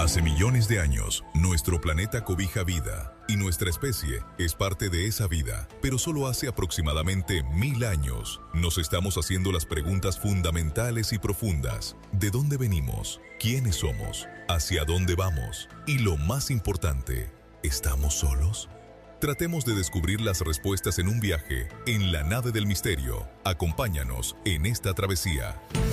Hace millones de años, nuestro planeta cobija vida y nuestra especie es parte de esa vida. Pero solo hace aproximadamente 1000 años nos estamos haciendo las preguntas fundamentales y profundas. ¿De dónde venimos? ¿Quiénes somos? ¿Hacia dónde vamos? Y lo más importante, ¿estamos solos? Tratemos de descubrir las respuestas en un viaje en la nave del misterio. Acompáñanos en esta travesía.